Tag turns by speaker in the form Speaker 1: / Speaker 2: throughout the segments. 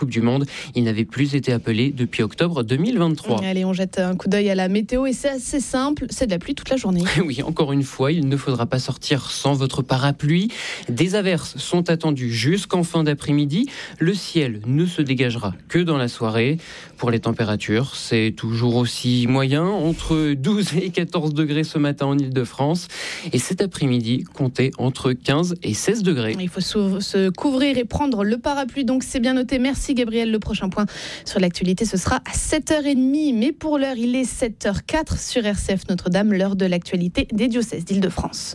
Speaker 1: Coupe du Monde. Il n'avait plus été appelé depuis octobre 2023.
Speaker 2: Allez, on jette un coup d'œil à la météo et c'est assez simple, c'est de la pluie toute la journée.
Speaker 1: Oui, encore une fois, il ne faudra pas sortir sans votre parapluie. Des averses sont attendues jusqu'en fin d'après-midi. Le ciel ne se dégagera que dans la soirée. Pour les températures, c'est toujours aussi moyen, entre 12 et 14 degrés ce matin en Ile-de-France. Et cet après-midi, comptez entre 15 et 16 degrés.
Speaker 2: Il faut se couvrir et prendre le parapluie, donc c'est bien noté. Merci Gabriel. Le prochain point sur l'actualité, ce sera à 7h30. Mais pour l'heure, il est 7h04 sur RCF Notre-Dame, l'heure de l'actualité des diocèses d'Île-de-France.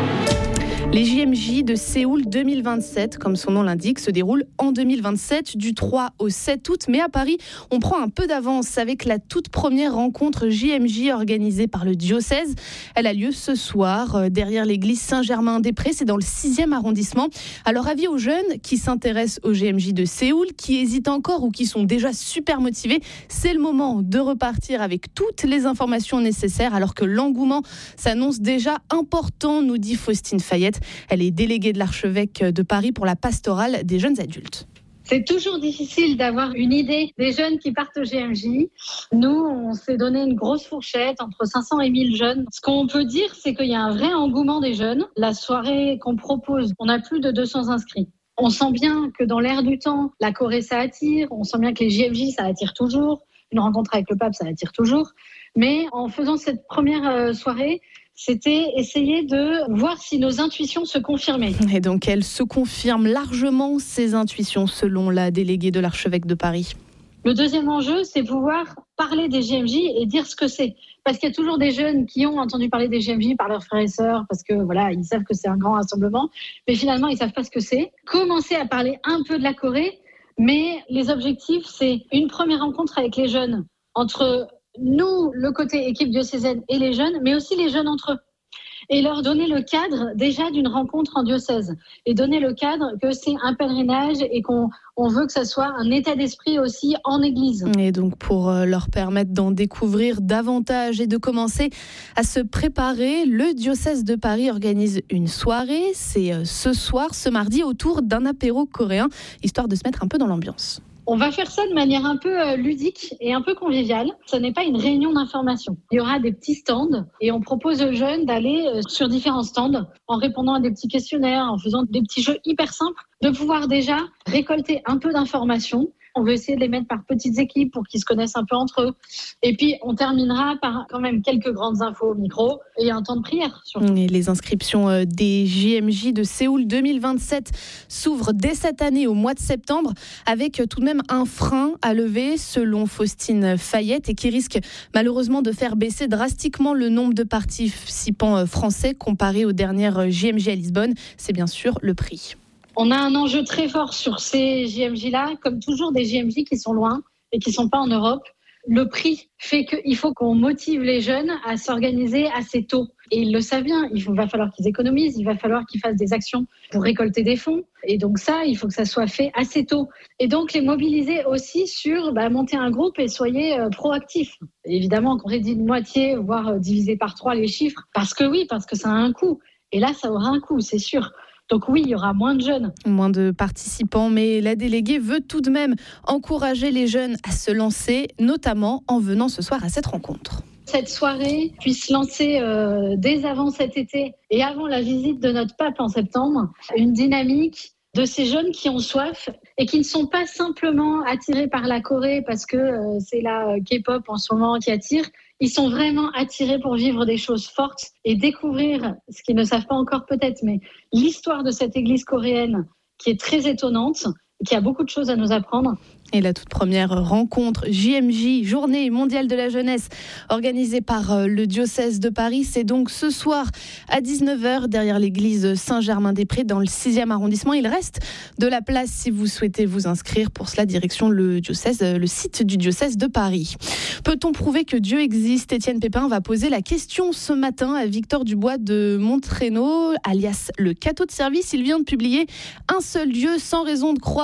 Speaker 2: Les JMJ de Séoul 2027, comme son nom l'indique, se déroulent en 2027, du 3 au 7 août. Mais à Paris, on prend un peu d'avance avec la toute première rencontre JMJ organisée par le diocèse. Elle a lieu ce soir, derrière l'église Saint-Germain-des-Prés, c'est dans le 6e arrondissement. Alors avis aux jeunes qui s'intéressent au JMJ de Séoul, qui hésitent encore ou qui sont déjà super motivés, c'est le moment de repartir avec toutes les informations nécessaires, alors que l'engouement s'annonce déjà important, nous dit Faustine Fayette. Elle est déléguée de l'archevêque de Paris pour la pastorale des jeunes adultes.
Speaker 3: C'est toujours difficile d'avoir une idée des jeunes qui partent au JMJ. Nous, on s'est donné une grosse fourchette, entre 500 et 1000 jeunes. Ce qu'on peut dire, c'est qu'il y a un vrai engouement des jeunes. La soirée qu'on propose, on a plus de 200 inscrits. On sent bien que dans l'air du temps, la Corée, ça attire. On sent bien que les JMJ, ça attire toujours. Une rencontre avec le pape, ça attire toujours. Mais en faisant cette première soirée, c'était essayer de voir si nos intuitions se confirmaient.
Speaker 2: Et donc, elles se confirment largement, ces intuitions, selon la déléguée de l'archevêque de Paris.
Speaker 3: Le deuxième enjeu, c'est pouvoir parler des JMJ et dire ce que c'est. Parce qu'il y a toujours des jeunes qui ont entendu parler des JMJ par leurs frères et sœurs, parce que voilà, ils savent que c'est un grand rassemblement, mais finalement, ils ne savent pas ce que c'est. Commencer à parler un peu de la Corée, mais les objectifs, c'est une première rencontre avec les jeunes, entre nous, le côté équipe diocésaine et les jeunes, mais aussi les jeunes entre eux. Et leur donner le cadre déjà d'une rencontre en diocèse. Et donner le cadre que c'est un pèlerinage et qu'on veut que ça soit un état d'esprit aussi en église.
Speaker 2: Et donc pour leur permettre d'en découvrir davantage et de commencer à se préparer, le diocèse de Paris organise une soirée. C'est ce soir, ce mardi, autour d'un apéro coréen, histoire de se mettre un peu dans l'ambiance.
Speaker 3: On va faire ça de manière un peu ludique et un peu conviviale. Ce n'est pas une réunion d'information. Il y aura des petits stands et on propose aux jeunes d'aller sur différents stands en répondant à des petits questionnaires, en faisant des petits jeux hyper simples, de pouvoir déjà récolter un peu d'informations. On veut essayer de les mettre par petites équipes pour qu'ils se connaissent un peu entre eux. Et puis, on terminera par quand même quelques grandes infos au micro et un temps de prière. Surtout.
Speaker 2: Et les inscriptions des JMJ de Séoul 2027 s'ouvrent dès cette année au mois de septembre, avec tout de même un frein à lever, selon Faustine Fayette, et qui risque malheureusement de faire baisser drastiquement le nombre de participants français comparé aux dernières JMJ à Lisbonne. C'est bien sûr le prix.
Speaker 3: On a un enjeu très fort sur ces JMJ-là, comme toujours des JMJ qui sont loin et qui ne sont pas en Europe. Le prix fait qu'il faut qu'on motive les jeunes à s'organiser assez tôt. Et ils le savent bien, va falloir qu'ils économisent, il va falloir qu'ils fassent des actions pour récolter des fonds. Et donc ça, il faut que ça soit fait assez tôt. Et donc les mobiliser aussi sur monter un groupe et soyez proactifs. Évidemment qu'on réduit de moitié, voire diviser par 3 les chiffres, parce que ça a un coût. Et là, ça aura un coût, c'est sûr. Donc oui, il y aura moins de jeunes.
Speaker 2: Moins de participants, mais la déléguée veut tout de même encourager les jeunes à se lancer, notamment en venant ce soir à cette rencontre.
Speaker 3: Cette soirée puisse lancer dès avant cet été et avant la visite de notre pape en septembre, une dynamique de ces jeunes qui ont soif et qui ne sont pas simplement attirés par la Corée parce que c'est la K-pop en ce moment qui attire. Ils sont vraiment attirés pour vivre des choses fortes et découvrir ce qu'ils ne savent pas encore peut-être, mais l'histoire de cette église coréenne qui est très étonnante, qui a beaucoup de choses à nous apprendre.
Speaker 2: Et la toute première rencontre JMJ, Journée mondiale de la jeunesse, organisée par le diocèse de Paris, c'est donc ce soir à 19h derrière l'église Saint-Germain-des-Prés dans le 6e arrondissement. Il reste de la place si vous souhaitez vous inscrire. Pour cela, direction le site du diocèse de Paris. Peut-on prouver que Dieu existe ? Étienne Pépin va poser la question ce matin à Victor Dubois de Montreno, alias le Cateau de service. Il vient de publier Un seul Dieu, sans raison de croire.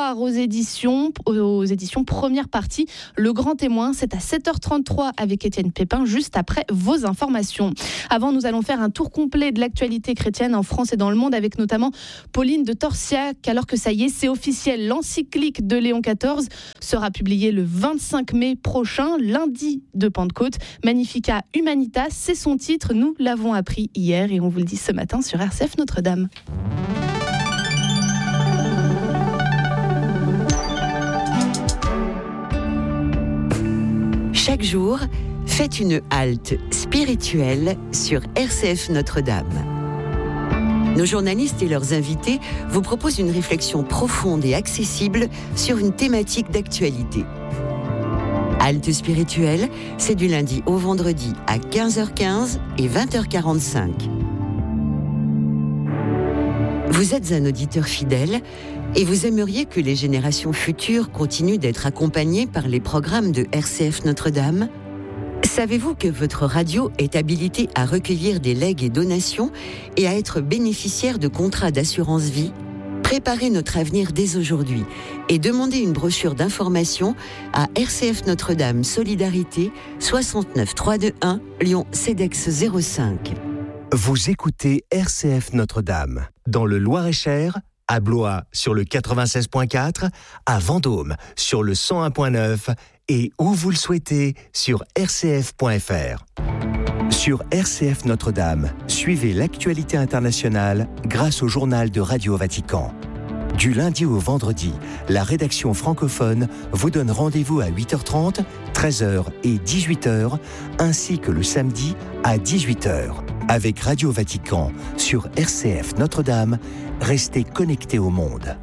Speaker 2: soir aux éditions première partie. Le Grand Témoin, c'est à 7h33 avec Étienne Pépin, juste après vos informations. Avant, nous allons faire un tour complet de l'actualité chrétienne en France et dans le monde avec notamment Pauline de Torsiac, alors que ça y est, c'est officiel. L'encyclique de Léon XIV sera publiée le 25 mai prochain, lundi de Pentecôte. Magnificat Humanitas, c'est son titre. Nous l'avons appris hier et on vous le dit ce matin sur RCF Notre-Dame.
Speaker 4: Chaque jour, faites une halte spirituelle sur RCF Notre-Dame. Nos journalistes et leurs invités vous proposent une réflexion profonde et accessible sur une thématique d'actualité. Halte spirituelle, c'est du lundi au vendredi à 15h15 et 20h45. Vous êtes un auditeur fidèle et vous aimeriez que les générations futures continuent d'être accompagnées par les programmes de RCF Notre-Dame ? Savez-vous que votre radio est habilitée à recueillir des legs et donations et à être bénéficiaire de contrats d'assurance vie ? Préparez notre avenir dès aujourd'hui et demandez une brochure d'information à RCF Notre-Dame Solidarité 69 321 Lyon CEDEX 05.
Speaker 5: Vous écoutez RCF Notre-Dame dans le Loir-et-Cher, à Blois sur le 96.4, à Vendôme sur le 101.9 et où vous le souhaitez sur rcf.fr. Sur RCF Notre-Dame, suivez l'actualité internationale grâce au journal de Radio Vatican. Du lundi au vendredi, la rédaction francophone vous donne rendez-vous à 8h30, 13h et 18h, ainsi que le samedi à 18h. Avec Radio Vatican sur RCF Notre-Dame, restez connectés au monde.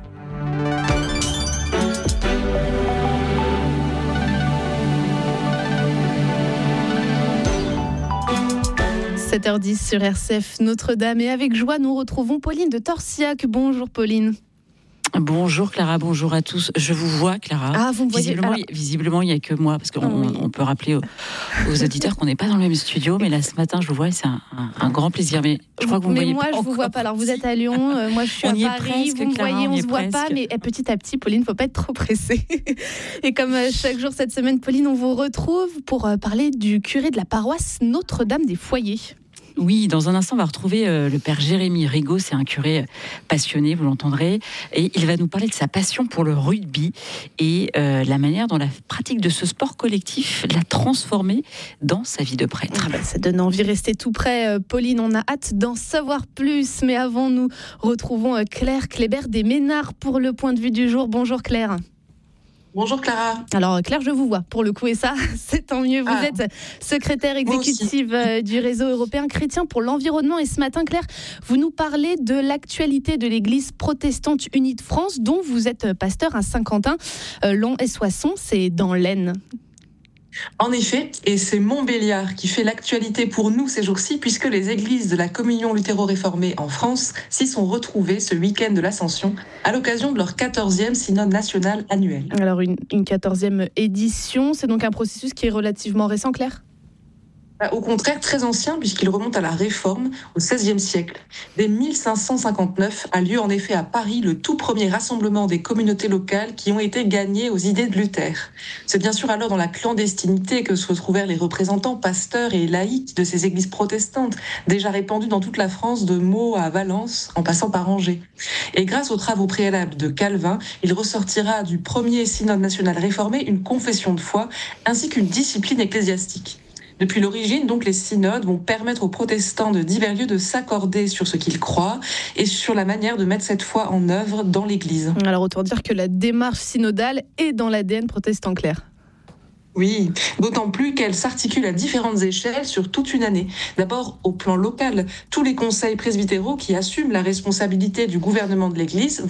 Speaker 2: 7h10 sur RCF Notre-Dame et avec joie nous retrouvons Pauline de Torsiac. Bonjour Pauline.
Speaker 6: Bonjour Clara, bonjour à tous. Je vous vois Clara.
Speaker 2: Ah, vous me voyez.
Speaker 6: Visiblement, il n'y a que moi, parce qu'on peut rappeler aux auditeurs qu'on n'est pas dans le même studio, mais là ce matin je vous vois et c'est un grand plaisir. Mais je crois que vous me voyez
Speaker 2: pas. Mais moi je vous vois pas. Alors vous êtes à Lyon, moi je suis à Paris, vous me voyez, on se voit pas, mais petit à petit, Pauline, faut pas être trop pressée. Et comme chaque jour cette semaine, Pauline, on vous retrouve pour parler du curé de la paroisse Notre-Dame des Foyers.
Speaker 6: Oui, dans un instant, on va retrouver le père Jérémy Rigaud. C'est un curé passionné, vous l'entendrez. Et il va nous parler de sa passion pour le rugby et la manière dont la pratique de ce sport collectif l'a transformé dans sa vie de prêtre.
Speaker 2: Ça donne envie de rester tout près. Pauline, on a hâte d'en savoir plus. Mais avant, nous retrouvons Claire Kléber des Ménards pour le point de vue du jour. Bonjour Claire.
Speaker 7: Bonjour Clara.
Speaker 2: Alors Claire, je vous vois pour le coup et ça, c'est tant mieux. Vous êtes secrétaire exécutive du réseau européen chrétien pour l'environnement et ce matin, Claire, vous nous parlez de l'actualité de l'Église protestante unie de France dont vous êtes pasteur à Saint-Quentin, Long-et-Soissons, c'est dans l'Aisne.
Speaker 7: En effet, et c'est Montbéliard qui fait l'actualité pour nous ces jours-ci, puisque les églises de la communion luthéro-réformée en France s'y sont retrouvées ce week-end de l'Ascension à l'occasion de leur 14e synode national annuel.
Speaker 2: Alors une 14e édition, c'est donc un processus qui est relativement récent, Claire ?
Speaker 7: Au contraire, très ancien, puisqu'il remonte à la Réforme, au XVIe siècle. Dès 1559 a lieu en effet à Paris le tout premier rassemblement des communautés locales qui ont été gagnées aux idées de Luther. C'est bien sûr alors dans la clandestinité que se retrouvèrent les représentants pasteurs et laïcs de ces églises protestantes, déjà répandues dans toute la France, de Meaux à Valence, en passant par Angers. Et grâce aux travaux préalables de Calvin, il ressortira du premier synode national réformé une confession de foi, ainsi qu'une discipline ecclésiastique. Depuis l'origine, donc, les synodes vont permettre aux protestants de divers lieux de s'accorder sur ce qu'ils croient et sur la manière de mettre cette foi en œuvre dans l'Église.
Speaker 2: Alors autant dire que la démarche synodale est dans l'ADN protestant, Claire.
Speaker 7: Oui, d'autant plus qu'elle s'articule à différentes échelles sur toute une année. D'abord, au plan local, tous les conseils presbytéraux qui assument la responsabilité du gouvernement de l'Église